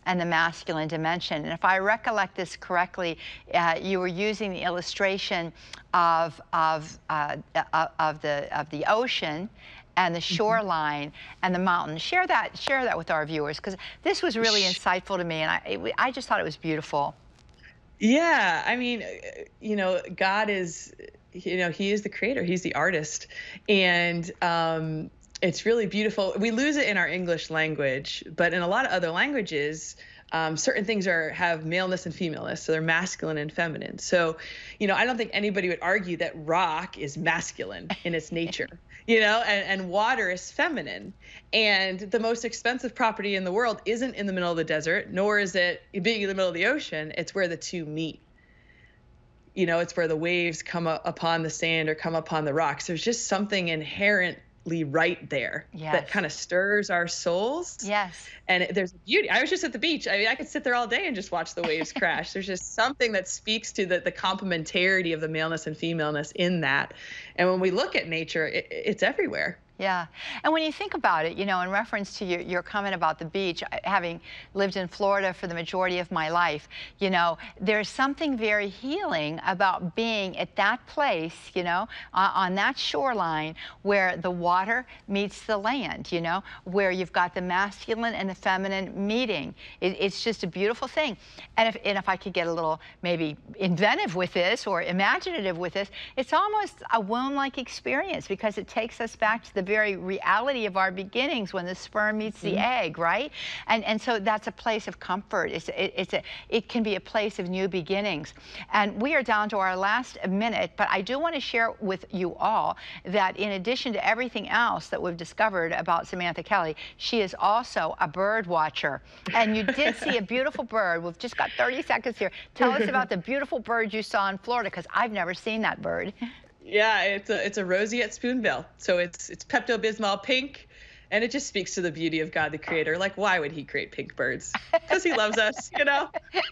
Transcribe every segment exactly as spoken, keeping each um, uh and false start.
and the masculine dimension. And if I recollect this correctly, uh, you were using the illustration of, of, uh, of, the, of the ocean and the shoreline and the mountain. Share that, share that with our viewers, because this was really insightful to me, and I, it, I just thought it was beautiful. Yeah, I mean, you know, God is, you know, he is the creator, he's the artist. And um, it's really beautiful. We lose it in our English language, but in a lot of other languages, um, certain things are have maleness and femaleness, so they're masculine and feminine. So, you know, I don't think anybody would argue that rock is masculine in its nature, you know, and, and water is feminine. And the most expensive property in the world isn't in the middle of the desert, nor is it being in the middle of the ocean. It's where the two meet. You know, it's where the waves come up upon the sand or come upon the rocks. There's just something inherently right there yes. that kind of stirs our souls. Yes. And it, there's beauty. I was just at the beach. I mean, I could sit there all day and just watch the waves crash. There's just something that speaks to the, the complementarity of the maleness and femaleness in that. And when we look at nature, it, it's everywhere. Yeah. And when you think about it, you know, in reference to your, your comment about the beach, having lived in Florida for the majority of my life, you know, there's something very healing about being at that place, you know, uh, on that shoreline where the water meets the land, you know, where you've got the masculine and the feminine meeting. It, it's just a beautiful thing. And if, and if I could get a little maybe inventive with this or imaginative with this, it's almost a womb-like experience, because it takes us back to the very reality of our beginnings when the sperm meets the mm-hmm. egg, right? And and so that's a place of comfort. It's it, it's a it can be a place of new beginnings. And we are down to our last minute, but I do want to share with you all that in addition to everything else that we've discovered about Samantha Kelly, she is also a bird watcher. And you did see a beautiful bird. We've just got thirty seconds here. Tell us about the beautiful bird you saw in Florida, because I've never seen that bird. Yeah, it's a it's a roseate spoonbill. So it's it's Pepto-Bismol pink, and it just speaks to the beauty of God the Creator. Like, why would he create pink birds? Because he loves us, you know?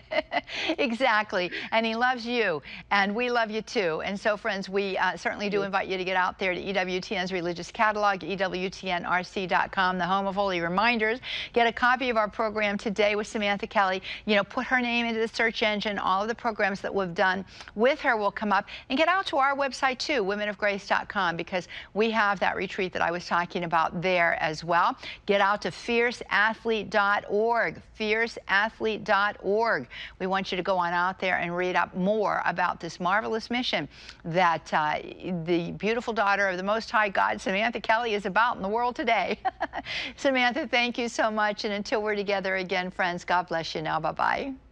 Exactly. And he loves you. And we love you too. And so, friends, we uh, certainly do invite you to get out there to E W T N's Religious Catalog, E W T N R C dot com, the home of holy reminders. Get a copy of our program Today with Samantha Kelly. You know, put her name into the search engine. All of the programs that we've done with her will come up. And get out to our website too, women of grace dot com, because we have that retreat that I was talking about there as well. Get out to fierce athlete dot org, fierce athlete dot org. We want you to go on out there and read up more about this marvelous mission that uh, the beautiful daughter of the Most High God, Samantha Kelly, is about in the world today. Samantha, thank you so much. And until we're together again, friends, God bless you now. Bye-bye.